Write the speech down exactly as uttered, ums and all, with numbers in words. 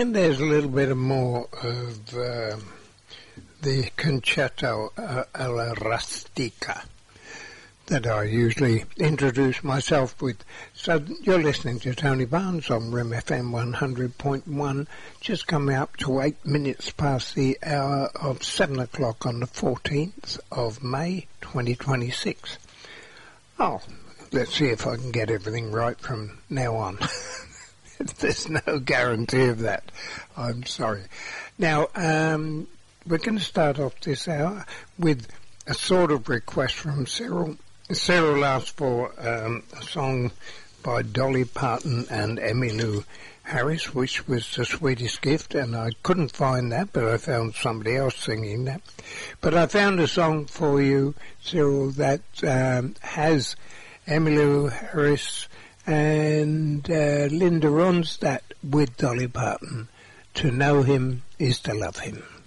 And there's a little bit more of uh, the concerto uh, alla rustica that I usually introduce myself with. So you're listening to Tony Barnes on R I M F M one hundred point one, just coming up to eight minutes past the hour of seven o'clock on the fourteenth of May twenty twenty-six. Oh, let's see if I can get everything right from now on. There's no guarantee of that. I'm sorry. Now, um, we're going to start off this hour with a sort of request from Cyril. Cyril asked for um, a song by Dolly Parton and Emmylou Harris, which was The Sweetest Gift, and I couldn't find that, but I found somebody else singing that. But I found a song for you, Cyril, that um, has Emmylou Harris and uh, Linda Ronstadt with Dolly Parton. To know him is to love him.